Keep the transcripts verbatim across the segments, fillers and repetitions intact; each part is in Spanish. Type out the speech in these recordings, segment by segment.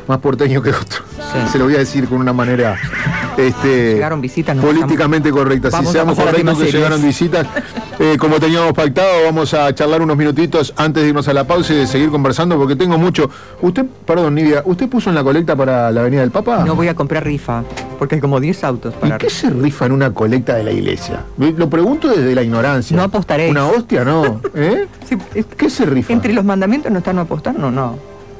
más porteño que otro. Sí. Se lo voy a decir con una manera este, llegaron visitas, políticamente estamos... correcta. Vamos si seamos correctos que llegaron visitas, eh, como teníamos pactado, vamos a charlar unos minutitos antes de irnos a la pausa y de seguir conversando, porque tengo mucho. Usted, perdón, Nidia, ¿usted puso en la colecta para la Avenida del Papa? No voy a comprar rifa, porque hay como diez autos para ¿Y qué se rifa en una colecta de la iglesia? Lo pregunto desde la ignorancia. No apostaré. ¿Una hostia? No. ¿Eh? Sí, es... ¿Qué se rifa? Entre los mandamientos no están no apostar, no, no.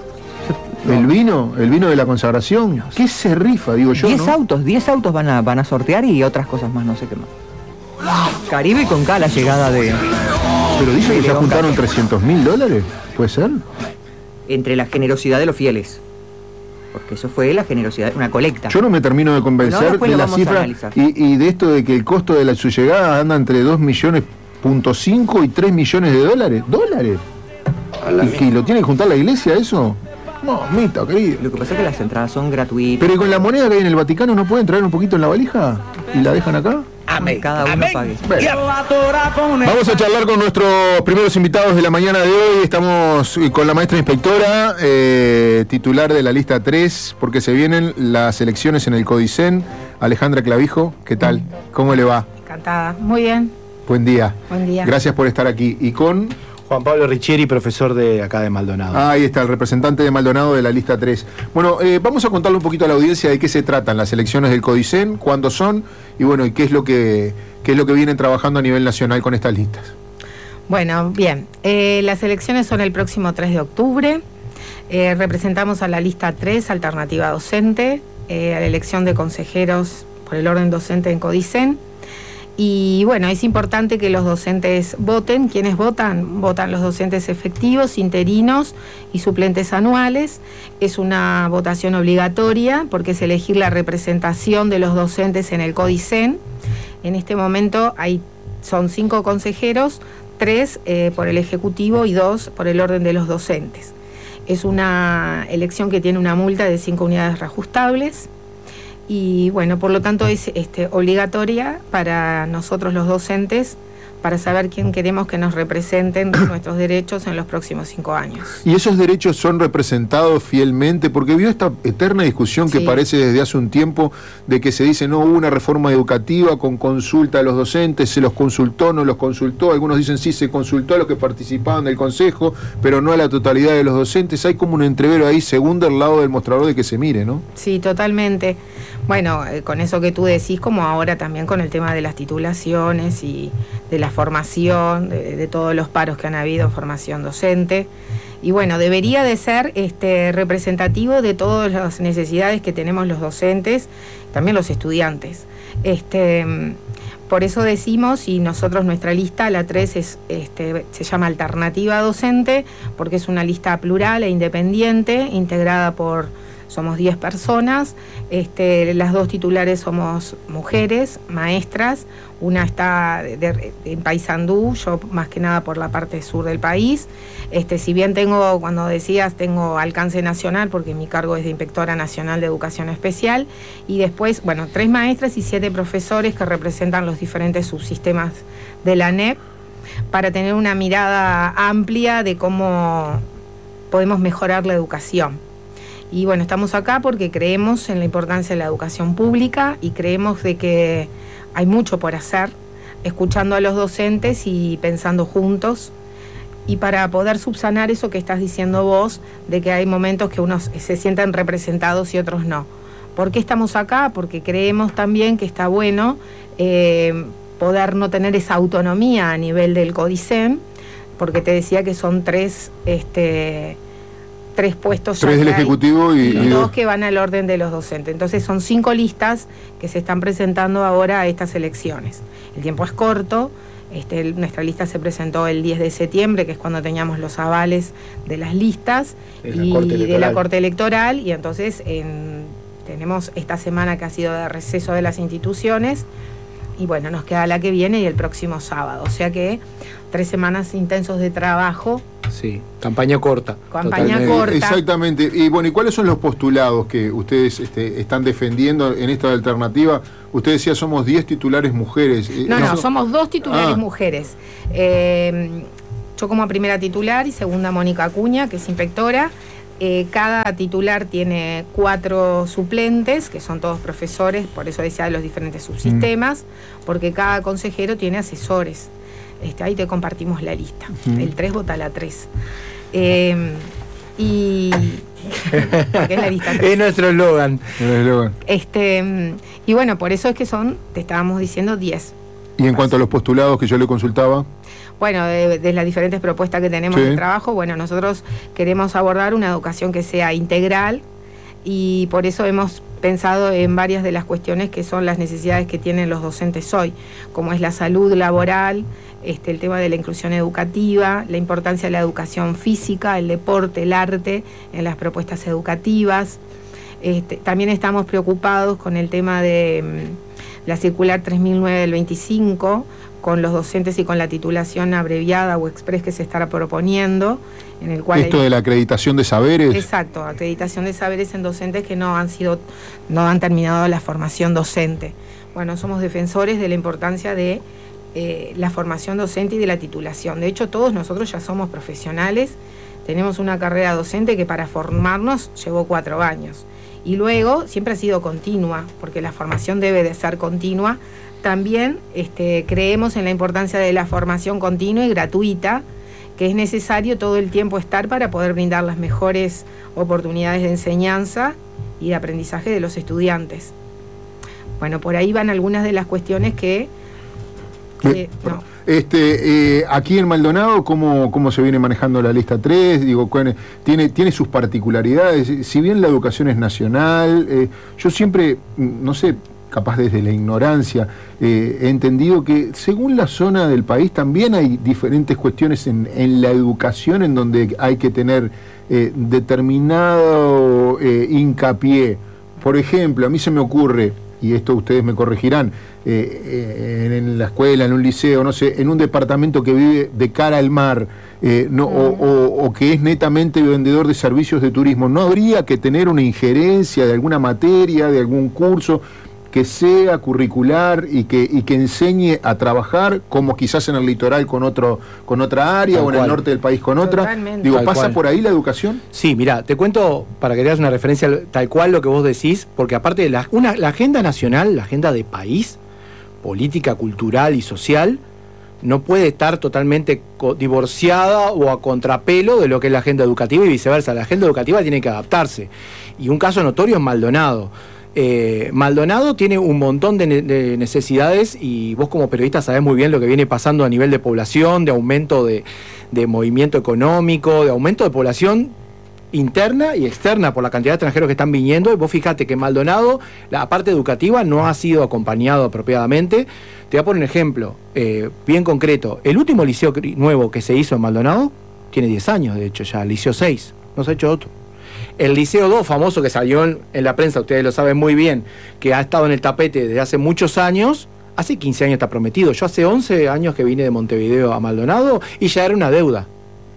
No. ¿El vino? ¿El vino de la consagración? ¿Qué se rifa? Digo yo, diez ¿no? autos, diez autos van a, van a sortear y otras cosas más, no sé qué más. Caribe con K, la llegada de... Pero dice de que ya León juntaron Carter. trescientos mil dólares. ¿Puede ser? Entre la generosidad de los fieles. Porque eso fue la generosidad, una colecta. Yo no me termino de No, convencer después de lo la vamos a cifra analizar. y, y de esto de que el costo de la, su llegada anda entre dos millones punto cinco y tres millones de dólares. ¿Dólares? ¿Y que lo tiene que juntar la iglesia eso? No, mita, querido. Lo que pasa es que las entradas son gratuitas. Pero ¿y con la moneda que hay en el Vaticano no pueden traer un poquito en la valija? ¿Y la dejan acá? Amén. Cada uno Amén. pague. Bueno. Vamos a charlar con nuestros primeros invitados de la mañana de hoy. Estamos con la maestra inspectora, eh, titular de la lista tres, porque se vienen las elecciones en el Codicen. Alejandra Clavijo, ¿qué tal? ¿Cómo le va? Encantada. Muy bien. Buen día. Buen día. Gracias por estar aquí. Y con... Juan Pablo Richieri, profesor de acá de Maldonado. Ahí está, el representante de Maldonado de la lista tres. Bueno, eh, vamos a contarle un poquito a la audiencia de qué se tratan las elecciones del Codicen, cuándo son y bueno, y qué es lo que, qué es lo que vienen trabajando a nivel nacional con estas listas. Bueno, bien. Eh, las elecciones son el próximo tres de octubre. Eh, representamos a la lista tres, Alternativa Docente, eh, a la elección de consejeros por el orden docente en Codicen. Y bueno, es importante que los docentes voten. ¿Quiénes votan? Votan los docentes efectivos, interinos y suplentes anuales. Es una votación obligatoria porque es elegir la representación de los docentes en el Codicen. En este momento hay, son cinco consejeros, tres eh, por el Ejecutivo y dos por el orden de los docentes. Es una elección que tiene una multa de cinco unidades reajustables. Y bueno, por lo tanto es este, obligatoria para nosotros los docentes para saber quién queremos que nos representen nuestros derechos en los próximos cinco años. ¿Y esos derechos son representados fielmente? Porque vio esta eterna discusión que Sí. parece desde hace un tiempo de que se dice no hubo una reforma educativa con consulta a los docentes, se los consultó, no los consultó, algunos dicen sí se consultó a los que participaban del consejo, pero no a la totalidad de los docentes. Hay como un entrevero ahí según del lado del mostrador de que se mire, ¿no? Sí, totalmente. Bueno, eh, con eso que tú decís, como ahora también con el tema de las titulaciones y de la formación, de, de todos los paros que han habido, formación docente. Y bueno, debería de ser este, representativo de todas las necesidades que tenemos los docentes, también los estudiantes. Este, por eso decimos, y nosotros nuestra lista, la tres, es, este, se llama Alternativa Docente, porque es una lista plural e independiente, integrada por... Somos diez personas, este, las dos titulares somos mujeres, maestras, una está de, de, en Paysandú, yo más que nada por la parte sur del país. Este, si bien tengo, cuando decías, tengo alcance nacional, porque mi cargo es de Inspectora Nacional de Educación Especial, y después, bueno, tres maestras y siete profesores que representan los diferentes subsistemas de la A N E P, para tener una mirada amplia de cómo podemos mejorar la educación. Y bueno, estamos acá porque creemos en la importancia de la educación pública y creemos de que hay mucho por hacer, escuchando a los docentes y pensando juntos, y para poder subsanar eso que estás diciendo vos, de que hay momentos que unos se sienten representados y otros no. ¿Por qué estamos acá? Porque creemos también que está bueno eh, poder no tener esa autonomía a nivel del Codicen, porque te decía que son tres... Este, tres puestos tres del Ejecutivo y, y y dos dos que van al orden de los docentes. Entonces son cinco listas que se están presentando ahora a estas elecciones. El tiempo es corto. Este, nuestra lista se presentó el diez de septiembre, que es cuando teníamos los avales de las listas De y la Corte de la Corte Electoral, y entonces en, tenemos esta semana que ha sido de receso de las instituciones, y bueno, nos queda la que viene y el próximo sábado, o sea que tres semanas intensos de trabajo. Sí, campaña corta. Campaña Eh, corta. Exactamente. Y bueno, ¿y cuáles son los postulados que ustedes este, están defendiendo en esta alternativa? Usted decía somos diez titulares mujeres. No, no, Eso- somos dos titulares Ah. mujeres. Eh, yo como primera titular y segunda Mónica Acuña, que es inspectora. Eh, cada titular tiene cuatro suplentes, que son todos profesores, por eso decía de los diferentes subsistemas, mm. porque cada consejero tiene asesores. Este, ahí te compartimos la lista. Mm. El tres vota la tres. Eh, y... porque es la lista tres. Es nuestro eslogan. Este, y bueno, por eso es que son, te estábamos diciendo, diez. Y en cuanto a los postulados que yo le consultaba... Bueno, de, de las diferentes propuestas que tenemos sí. de trabajo, bueno, nosotros queremos abordar una educación que sea integral y por eso hemos pensado en varias de las cuestiones que son las necesidades que tienen los docentes hoy, como es la salud laboral, este, el tema de la inclusión educativa, la importancia de la educación física, el deporte, el arte en las propuestas educativas. Este, también estamos preocupados con el tema de um, la circular tres mil nueve del veinticinco, con los docentes y con la titulación abreviada o express que se estará proponiendo, en el cual... ¿Esto hay... de la acreditación de saberes? Exacto, acreditación de saberes en docentes que no han sido, no han terminado la formación docente. Bueno, somos defensores de la importancia de eh, la formación docente y de la titulación. De hecho, todos nosotros ya somos profesionales, tenemos una carrera docente que para formarnos llevó cuatro años. Y luego siempre ha sido continua, porque la formación debe de ser continua. También este, creemos en la importancia de la formación continua y gratuita, que es necesario todo el tiempo estar para poder brindar las mejores oportunidades de enseñanza y de aprendizaje de los estudiantes. Bueno, por ahí van algunas de las cuestiones que... que no. Este, eh, aquí en Maldonado, ¿cómo, cómo se viene manejando la lista tres? Digo, tiene, tiene sus particularidades. Si bien la educación es nacional, eh, yo siempre, no sé... capaz desde la ignorancia, eh, he entendido que según la zona del país también hay diferentes cuestiones en, en la educación en donde hay que tener eh, determinado eh, hincapié. Por ejemplo, a mí se me ocurre, y esto ustedes me corregirán, eh, eh, en la escuela, en un liceo, no sé, en un departamento que vive de cara al mar, eh, no, o, o, o que es netamente vendedor de servicios de turismo, ¿no habría que tener una injerencia de alguna materia, de algún curso que sea curricular y que, y que enseñe a trabajar, como quizás en el litoral con otro con otra área, tal o en cual. el norte del país con otra? Totalmente. Digo, Tal ¿pasa cual. por ahí la educación? Sí, mira, te cuento para que te hagas una referencia tal cual lo que vos decís, porque aparte de la, una, la agenda nacional, la agenda de país, política, cultural y social, no puede estar totalmente divorciada o a contrapelo de lo que es la agenda educativa y viceversa. La agenda educativa tiene que adaptarse. Y un caso notorio es Maldonado. Eh, Maldonado tiene un montón de, ne de necesidades y vos como periodista sabés muy bien lo que viene pasando a nivel de población, de aumento de, de movimiento económico, de aumento de población interna y externa por la cantidad de extranjeros que están viniendo. Y vos fíjate que Maldonado, la parte educativa no ha sido acompañado apropiadamente. Te voy a poner un ejemplo eh, bien concreto. El último liceo nuevo que se hizo en Maldonado tiene diez años, de hecho ya, el liceo seis, no se ha hecho otro. El Liceo dos, famoso, que salió en, en la prensa, ustedes lo saben muy bien, que ha estado en el tapete desde hace muchos años, hace quince años está prometido. Yo hace once años que vine de Montevideo a Maldonado y ya era una deuda.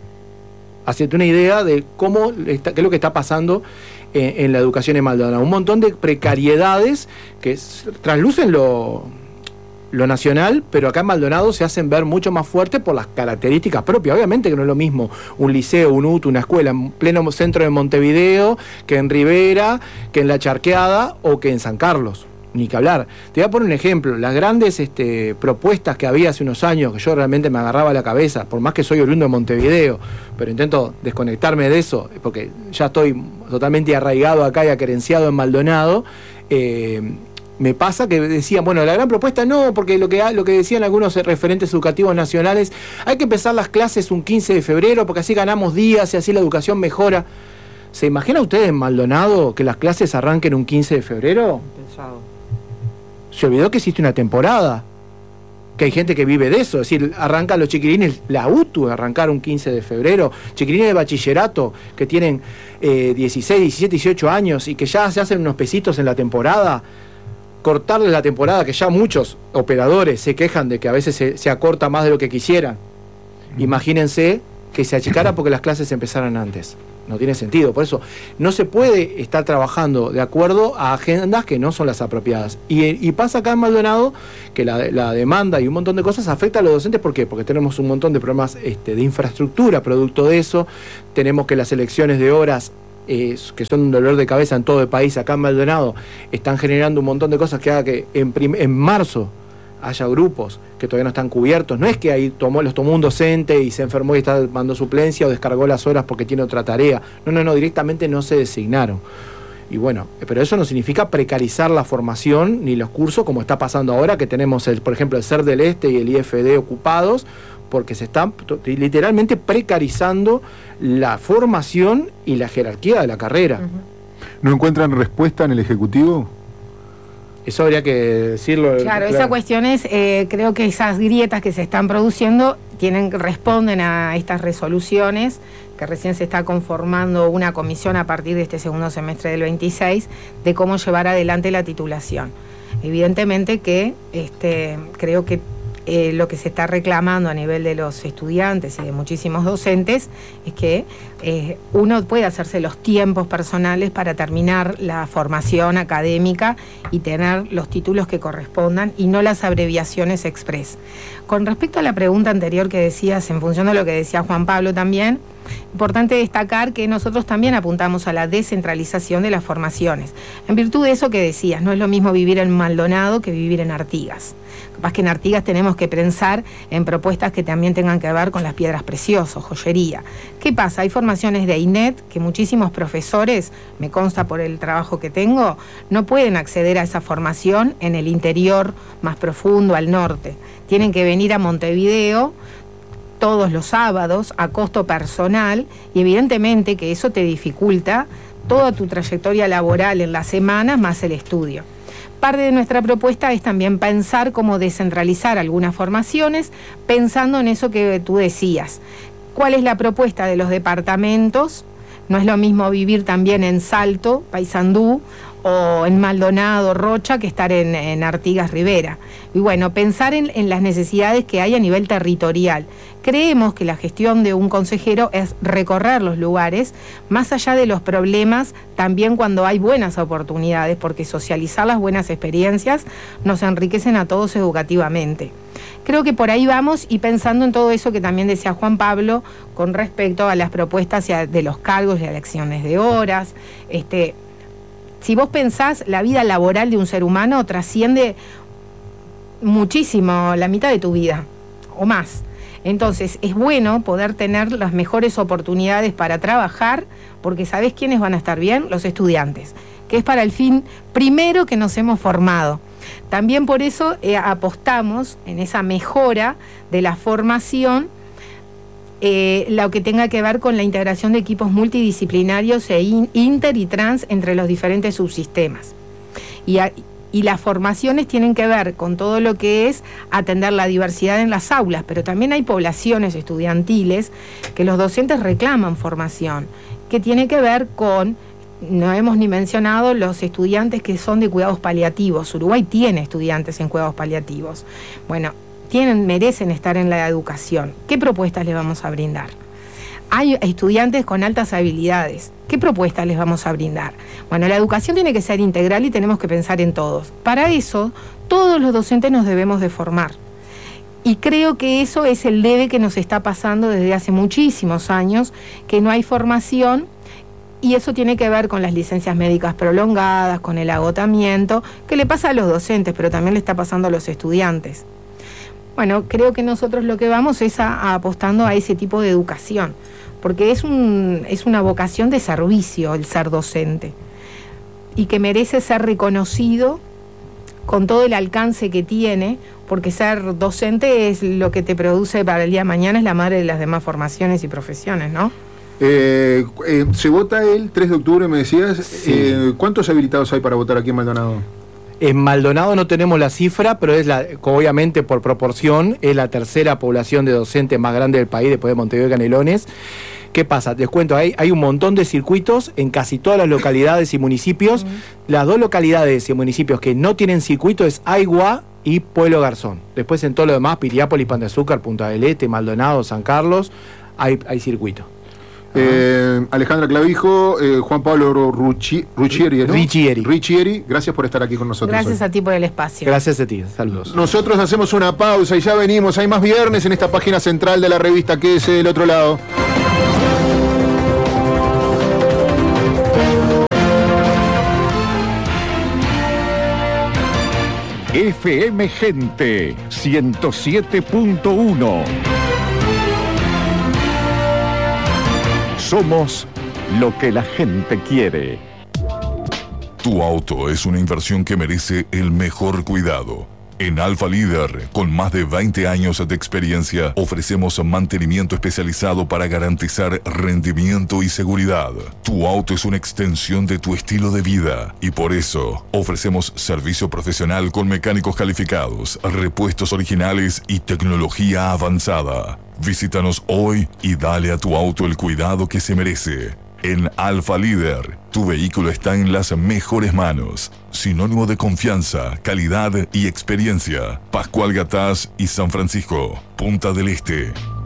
Hacete una idea de cómo está, qué es lo que está pasando en, en la educación en Maldonado. Un montón de precariedades que traslucen lo... lo nacional, pero acá en Maldonado se hacen ver mucho más fuertes por las características propias. Obviamente que no es lo mismo un liceo, un U T U, una escuela en pleno centro de Montevideo, que en Rivera, que en La Charqueada o que en San Carlos. Ni que hablar. Te voy a poner un ejemplo. Las grandes este, propuestas que había hace unos años, que yo realmente me agarraba la cabeza, por más que soy oriundo de Montevideo, pero intento desconectarme de eso, porque ya estoy totalmente arraigado acá y acerenciado en Maldonado. eh, Me pasa que decían, bueno, la gran propuesta no, porque lo que, lo que decían algunos referentes educativos nacionales, hay que empezar las clases un quince de febrero, porque así ganamos días y así la educación mejora. ¿Se imagina ustedes en Maldonado que las clases arranquen un quince de febrero? Pensado. Se olvidó que existe una temporada, que hay gente que vive de eso, es decir, arrancan los chiquilines, la U T U arrancar un quince de febrero, chiquilines de bachillerato que tienen eh, dieciséis, diecisiete, dieciocho años y que ya se hacen unos pesitos en la temporada. Cortarle la temporada, que ya muchos operadores se quejan de que a veces se, se acorta más de lo que quisieran. Mm. Imagínense que se achicara porque las clases empezaran antes. No tiene sentido. Por eso no se puede estar trabajando de acuerdo a agendas que no son las apropiadas. Y, y pasa acá en Maldonado que la, la demanda y un montón de cosas afecta a los docentes. ¿Por qué? Porque tenemos un montón de problemas este, de infraestructura producto de eso. Tenemos que las elecciones de horas eh, que son un dolor de cabeza en todo el país, acá en Maldonado, están generando un montón de cosas que haga que en, prim en marzo haya grupos que todavía no están cubiertos. No es que ahí tomó, los tomó un docente y se enfermó y está mandando suplencia o descargó las horas porque tiene otra tarea. No, no, no, directamente no se designaron. Y bueno, pero eso no significa precarizar la formación ni los cursos como está pasando ahora, que tenemos, el, por ejemplo, el C E R del Este y el I F D ocupados, porque se están literalmente precarizando la formación y la jerarquía de la carrera. ¿No encuentran respuesta en el Ejecutivo? Eso habría que decirlo. Claro, claro. esa cuestión es, eh, creo que esas grietas que se están produciendo tienen, responden a estas resoluciones, que recién se está conformando una comisión a partir de este segundo semestre del veintiséis, de cómo llevar adelante la titulación. Evidentemente que este, creo que eh, lo que se está reclamando a nivel de los estudiantes y de muchísimos docentes es que eh, uno puede hacerse los tiempos personales para terminar la formación académica y tener los títulos que correspondan y no las abreviaciones express. Con respecto a la pregunta anterior que decías, en función de lo que decía Juan Pablo también, importante destacar que nosotros también apuntamos a la descentralización de las formaciones. En virtud de eso que decías, no es lo mismo vivir en Maldonado que vivir en Artigas. Capaz que en Artigas tenemos que pensar en propuestas que también tengan que ver con las piedras preciosas, joyería. ¿Qué pasa? Hay formaciones de I N E T que muchísimos profesores, me consta por el trabajo que tengo, no pueden acceder a esa formación en el interior más profundo, al norte. Tienen que venir a Montevideo todos los sábados a costo personal y evidentemente que eso te dificulta toda tu trayectoria laboral en las semanas más el estudio. Parte de nuestra propuesta es también pensar cómo descentralizar algunas formaciones, pensando en eso que tú decías. ¿Cuál es la propuesta de los departamentos? No es lo mismo vivir también en Salto, Paysandú, o en Maldonado, Rocha, que estar en, en Artigas, Rivera. Y bueno, pensar en, en las necesidades que hay a nivel territorial. Creemos que la gestión de un consejero es recorrer los lugares, más allá de los problemas, también cuando hay buenas oportunidades, porque socializar las buenas experiencias nos enriquecen a todos educativamente. Creo que por ahí vamos, y pensando en todo eso que también decía Juan Pablo, con respecto a las propuestas de los cargos y elecciones de horas, este... Si vos pensás, la vida laboral de un ser humano trasciende muchísimo la mitad de tu vida, o más. Entonces, es bueno poder tener las mejores oportunidades para trabajar, porque ¿sabés quiénes van a estar bien? Los estudiantes, que es para el fin primero que nos hemos formado. También por eso eh, apostamos en esa mejora de la formación, Eh, lo que tenga que ver con la integración de equipos multidisciplinarios e in, inter y trans entre los diferentes subsistemas. Y, a, y las formaciones tienen que ver con todo lo que es atender la diversidad en las aulas, pero también hay poblaciones estudiantiles que los docentes reclaman formación, que tiene que ver con, no hemos ni mencionado, los estudiantes que son de cuidados paliativos. Uruguay tiene estudiantes en cuidados paliativos. Bueno, Tienen, merecen estar en la educación. ¿Qué propuestas les vamos a brindar? Hay estudiantes con altas habilidades. ¿Qué propuestas les vamos a brindar? Bueno, la educación tiene que ser integral y tenemos que pensar en todos. Para eso, todos los docentes nos debemos de formar. Y creo que eso es el debe que nos está pasando desde hace muchísimos años, que no hay formación, y eso tiene que ver con las licencias médicas prolongadas, con el agotamiento, que le pasa a los docentes, pero también le está pasando a los estudiantes. Bueno, creo que nosotros lo que vamos es a, a apostando a ese tipo de educación, porque es, un, es una vocación de servicio el ser docente, y que merece ser reconocido con todo el alcance que tiene, porque ser docente es lo que te produce para el día de mañana, es la madre de las demás formaciones y profesiones, ¿no? Eh, eh, se vota el tres de octubre, me decías. Sí. Eh, ¿Cuántos habilitados hay para votar aquí en Maldonado? En Maldonado no tenemos la cifra, pero es la, obviamente por proporción, es la tercera población de docentes más grande del país después de Montevideo y Canelones. ¿Qué pasa? Les cuento, hay, hay un montón de circuitos en casi todas las localidades y municipios. Uh-huh. Las dos localidades y municipios que no tienen circuito es Aigua y Pueblo Garzón. Después en todo lo demás, Piriápolis, Pan de Azúcar, Punta del Este, Maldonado, San Carlos, hay, hay circuito. Eh, Alejandra Clavijo, eh, Juan Pablo Rucci, Ruccieri, ¿no? Riccieri. Riccieri, gracias por estar aquí con nosotros. Gracias hoy. a ti por el espacio. Gracias a ti, saludos. Nosotros hacemos una pausa y ya venimos. Hay más viernes en esta página central de la revista. Quédese del otro lado. F M Gente ciento siete punto uno. Somos lo que la gente quiere. Tu auto es una inversión que merece el mejor cuidado. En Alfa Líder, con más de veinte años de experiencia, ofrecemos mantenimiento especializado para garantizar rendimiento y seguridad. Tu auto es una extensión de tu estilo de vida y por eso ofrecemos servicio profesional con mecánicos calificados, repuestos originales y tecnología avanzada. Visítanos hoy y dale a tu auto el cuidado que se merece. En Alfa Líder, tu vehículo está en las mejores manos. Sinónimo de confianza, calidad y experiencia. Pascual Gatás y San Francisco, Punta del Este.